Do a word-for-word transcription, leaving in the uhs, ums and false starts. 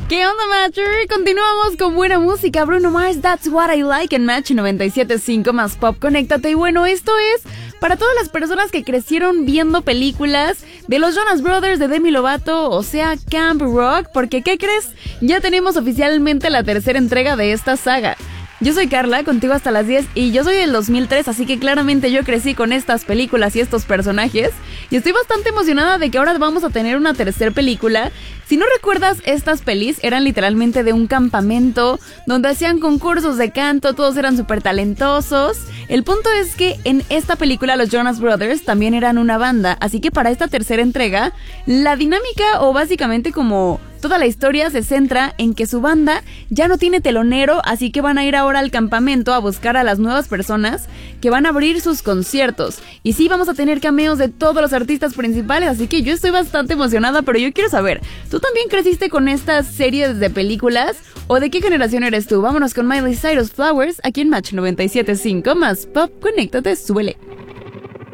¿Qué onda, Matcher? Continuamos con buena música. Bruno Mars, That's What I Like en Match noventa y siete punto cinco más Pop. Conéctate. Y bueno, esto es para todas las personas que crecieron viendo películas de los Jonas Brothers, de Demi Lovato, o sea, Camp Rock. Porque, ¿qué crees? Ya tenemos oficialmente la tercera entrega de esta saga. Yo soy Carla, contigo hasta las diez, y yo soy del dos mil tres, así que claramente yo crecí con estas películas y estos personajes, y estoy bastante emocionada de que ahora vamos a tener una tercera película. Si no recuerdas, estas pelis eran literalmente de un campamento, donde hacían concursos de canto, todos eran súper talentosos. El punto es que en esta película los Jonas Brothers también eran una banda, así que para esta tercera entrega, la dinámica, o básicamente como toda la historia, se centra en que su banda ya no tiene telonero, así que van a ir ahora al campamento a buscar a las nuevas personas que van a abrir sus conciertos. Y sí, vamos a tener cameos de todos los artistas principales, así que yo estoy bastante emocionada, pero yo quiero saber, ¿tú también creciste con estas series de películas? ¿O de qué generación eres tú? Vámonos con Miley Cyrus, Flowers, aquí en Match noventa y siete punto cinco más Pop. Conéctate, suele.